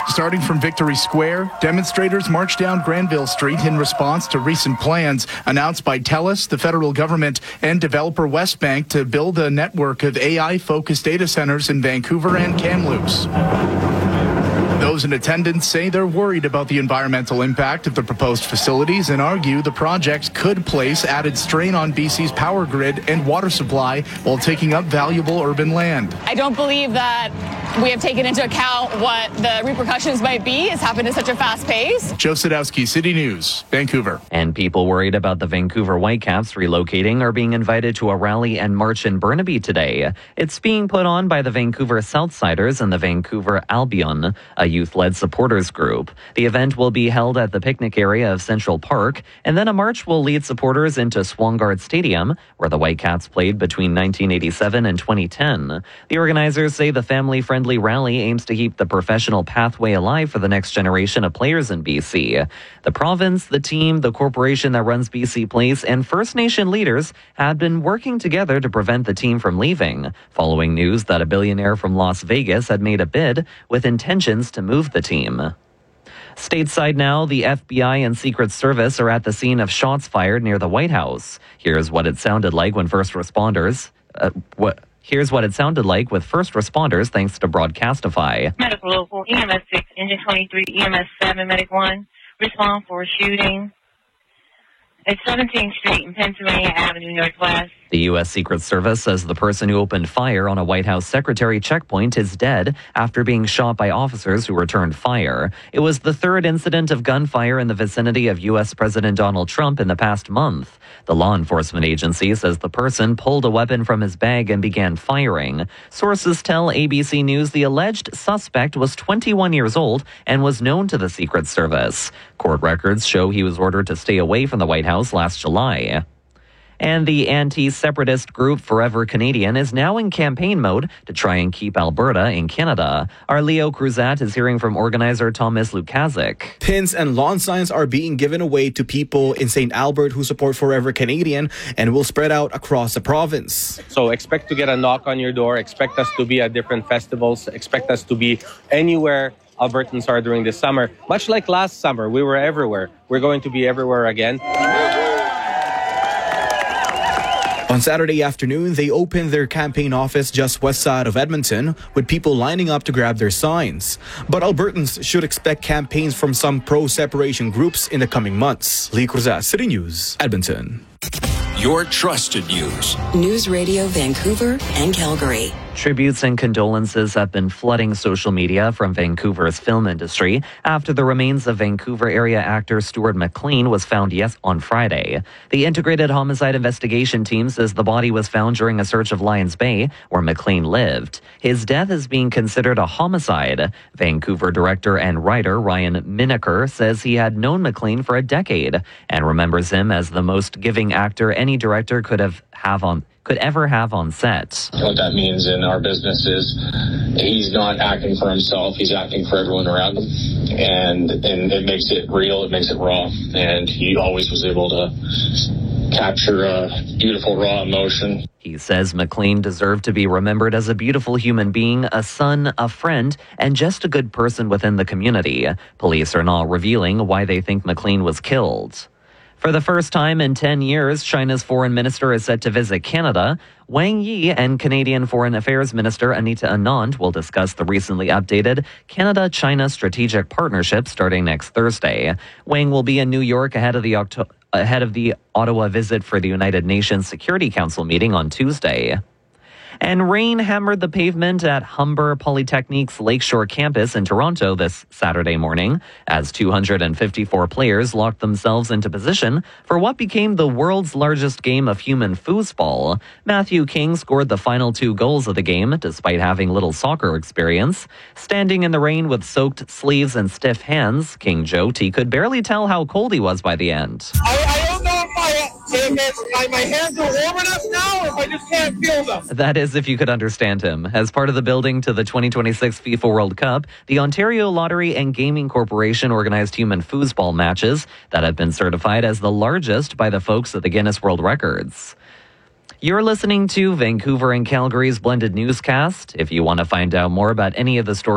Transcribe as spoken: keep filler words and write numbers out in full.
Starting from Victory Square, demonstrators marched down Granville Street in response to recent plans announced by TELUS, the federal government, and developer Westbank to build a network of A I-focused data centers in Vancouver and Kamloops. Those in attendance say they're worried about the environmental impact of the proposed facilities and argue the project could place added strain on B C's power grid and water supply while taking up valuable urban land. I don't believe that we have taken into account what the repercussions might be. It's happened at such a fast pace. Joe Sadowski, City News, Vancouver. And people worried about the Vancouver Whitecaps relocating are being invited to a rally and march in Burnaby today. It's being put on by the Vancouver Southsiders and the Vancouver Albion, a youth-led supporters group. The event will be held at the picnic area of Central Park, and then a march will lead supporters into Swangard Stadium, where the Whitecaps played between nineteen eighty-seven and twenty ten. The organizers say the family-friendly rally aims to keep the professional pathway alive for the next generation of players in B C. The province, the team, the corporation that runs B C Place, and First Nation leaders have been working together to prevent the team from leaving, following news that a billionaire from Las Vegas had made a bid with intentions to move the team. Stateside now, the F B I and Secret Service are at the scene of shots fired near the White House. Here's what it sounded like when first responders... Uh, what... Here's what it sounded like with first responders thanks to Broadcastify. Medical Local, E M S six, Engine twenty-three, E M S seven, Medic one, respond for a shooting at seventeenth Street and Pennsylvania Avenue Northwest. The U S Secret Service says the person who opened fire on a White House secretary checkpoint is dead after being shot by officers who returned fire. It was the third incident of gunfire in the vicinity of U S President Donald Trump in the past month. The law enforcement agency says the person pulled a weapon from his bag and began firing. Sources tell A B C News the alleged suspect was twenty-one years old and was known to the Secret Service. Court records show he was ordered to stay away from the White House last July. And the anti-separatist group Forever Canadian is now in campaign mode to try and keep Alberta in Canada. Our Leo Cruzat is hearing from organizer Thomas Lukazik. Pins and lawn signs are being given away to people in Saint Albert who support Forever Canadian and will spread out across the province. So expect to get a knock on your door. Expect us to be at different festivals. Expect us to be anywhere Albertans are during this summer. Much like last summer, we were everywhere. We're going to be everywhere again. On Saturday afternoon, they opened their campaign office just west side of Edmonton, with people lining up to grab their signs. But Albertans should expect campaigns from some pro-separation groups in the coming months. Lee Cruzat, City News, Edmonton. Your trusted news. News Radio Vancouver and Calgary. Tributes and condolences have been flooding social media from Vancouver's film industry after the remains of Vancouver area actor Stuart McLean was found yes on Friday. The Integrated Homicide Investigation Team says the body was found during a search of Lions Bay, where McLean lived. His death is being considered a homicide. Vancouver director and writer Ryan Minaker says he had known McLean for a decade and remembers him as the most giving actor any director could have have on could ever have on set. What that means in our business is he's not acting for himself, he's acting for everyone around him. And, and it makes it real, it makes it raw. And he always was able to capture a beautiful, raw emotion. He says McLean deserved to be remembered as a beautiful human being, a son, a friend, and just a good person within the community. Police are not revealing why they think McLean was killed. For the first time in ten years, China's foreign minister is set to visit Canada. Wang Yi and Canadian Foreign Affairs Minister Anita Anand will discuss the recently updated Canada-China strategic partnership starting next Thursday. Wang will be in New York ahead of the Octo- ahead of the Ottawa visit for the United Nations Security Council meeting on Tuesday. And rain hammered the pavement at Humber Polytechnic's Lakeshore campus in Toronto this Saturday morning as two hundred fifty-four players locked themselves into position for what became the world's largest game of human foosball. Matthew King scored the final two goals of the game despite having little soccer experience. Standing in the rain with soaked sleeves and stiff hands, King joked he could barely tell how cold he was by the end. I, I don't know if my, if my hands are warm enough now or if I just can't feel them. That is if you could understand him. As part of the building to the twenty twenty-six FIFA World Cup, the Ontario Lottery and Gaming Corporation organized human foosball matches that have been certified as the largest by the folks at the Guinness World Records. You're listening to Vancouver and Calgary's Blended Newscast. If you want to find out more about any of the stories